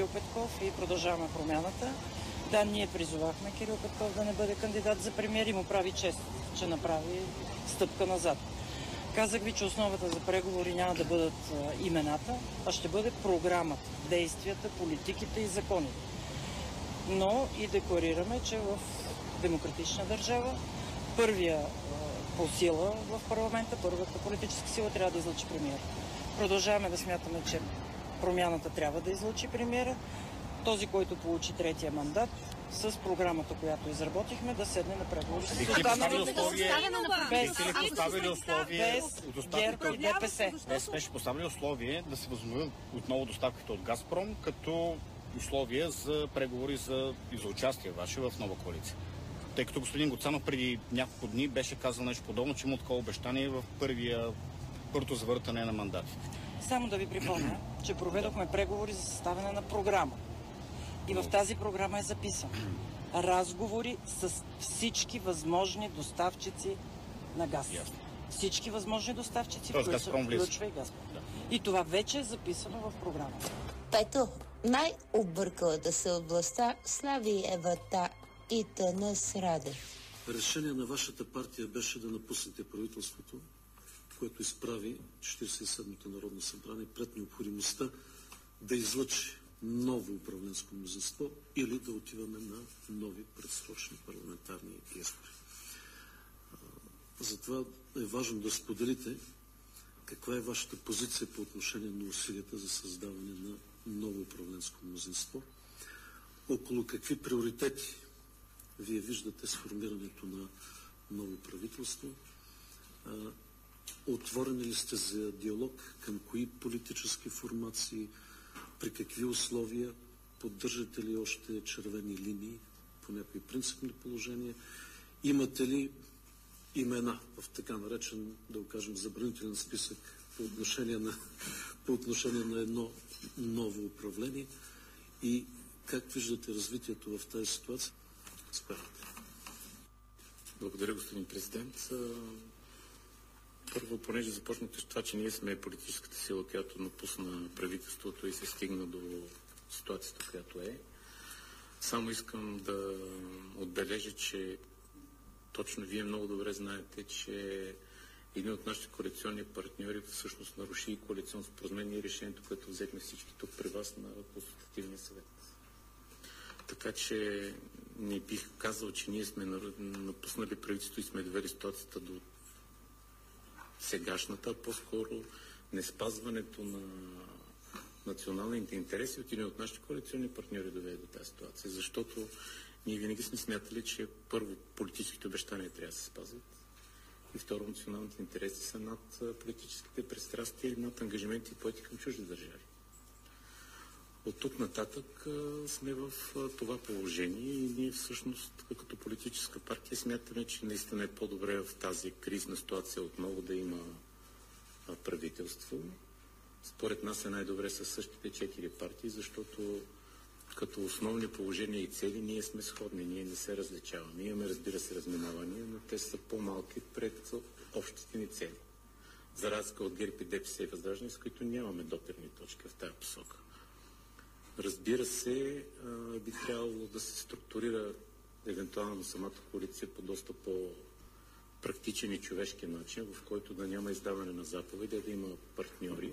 Кирил Петков и Продължаваме промяната. Да, ние призовахме Кирил Петков да не бъде кандидат за премиер и му прави чест, че направи стъпка назад. Казах ви, че основата за преговори няма да бъдат имената, а ще бъде програмата, действията, политиките и законите. Но и декларираме, че в демократична държава първия по сила в парламента, първата политическа сила трябва да излъчи премиера. Продължаваме да смятаме, че промяната трябва да излъчи премиера. Този, който получи третия мандат, с програмата, която изработихме, да седне на преговори. Бихте ли поставили условие от доставките от ДПС? Днес беше поставили условие да се възобновят отново доставките от Газпром, като условие за преговори за участие ваше в нова коалиция. Тъй като господин Гуцанов преди няколко дни беше казал нещо подобно, че има такова обещание в първото завъртане на мандатите. Само да ви припомня, че проведохме преговори за съставяне на програма. И в тази програма е записано разговори с всички възможни доставчици на газ. Ясно. Всички възможни доставчици, включва и Газпром. Да. И това вече е записано в програмата. Пето, най-объркалата се от властта Слави Евата и Тънас Радев. Решение на вашата партия беше да напуснете правителството, което изправи 47-то Народно събрание пред необходимостта да излъчи ново управленско мнозинство или да отиваме на нови предсрочни парламентарни избори. Затова е важно да споделите каква е вашата позиция по отношение на усилията за създаване на ново управленско мнозинство, около какви приоритети вие виждате сформирането на ново правителство, отворени ли сте за диалог, към кои политически формации, при какви условия, поддържате ли още червени линии по някои принципни положения, имате ли имена в така наречен, да го кажем, забранителен списък по отношение на едно ново управление и как виждате развитието в тази ситуация? Благодаря, господин президент. Първо, понеже започнахте с това, че ние сме политическата сила, която напусна правителството и се стигна до ситуацията, която е. Само искам да отбележа, че точно вие много добре знаете, че един от нашите коалиционни партньори всъщност наруши и коалиционно споразумение и решението, което взехме всички тук при вас на Консултативния съвет. Така че не бих казал, че ние сме напуснали правителството и сме довели ситуацията до сегашната, а по-скоро неспазването на националните интереси от един от нашите коалиционни партньори доведе до тази ситуация. Защото ние винаги сме смятали, че първо политическите обещания трябва да се спазват и второ националните интереси са над политическите пристрастия и над ангажименти поети към чужди държави. От тук нататък сме в това положение и ние всъщност като политическа партия смятаме, че наистина е по-добре в тази кризна ситуация отново да има правителство. Според нас е най-добре със същите 4 партии, защото като основни положения и цели ние сме сходни, ние не се различаваме. Имаме, разбира се, разминавания, но те са по-малки пред общите ни цели. За разлика от ГЕРБ и ДПС и Възраждане, с които нямаме допирни точки в тази посока. Разбира се, би трябвало да се структурира евентуално самата коалиция по доста по-практичен и човешки начин, в който да няма издаване на заповеди, да има партньори.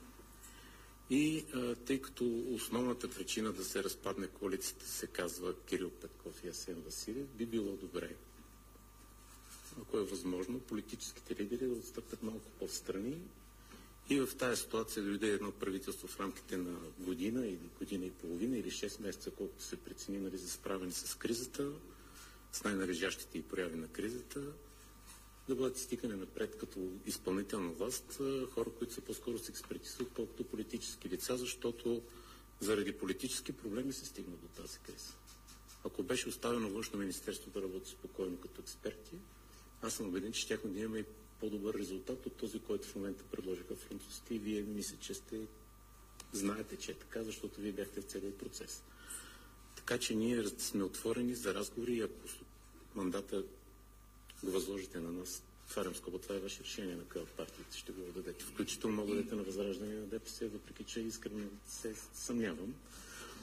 И тъй като основната причина да се разпадне коалицията се казва Кирил Петков и Асен Василев, би било добре, ако е възможно, политическите лидери да отстъпят малко по-встрани и в тази ситуация да дойде едно правителство в рамките на година или година и половина или 6 месеца, колкото се прецени, нали, за справяне с кризата, с най-належащите и прояви на кризата, да бъдат стигане напред като изпълнителна власт хора, които са по-скоро с експертиза, отколкото политически лица, защото заради политически проблеми се стигна до тази криза. Ако беше оставено Външно министерство да работи спокойно като експерти, аз съм убеден, че щяхме да имаме и по-добър резултат от този, който в момента предложиха французите и вие мисля, че знаете, че е така, защото вие бяхте в целият процес. Така че ние сме отворени за разговори и ако мандата го възложите на нас, отварям скоба, това е ваше решение на къде от партиите ще го дадете. Включително много дадете на Възраждане на ДПС, въпреки че искрено се съмнявам.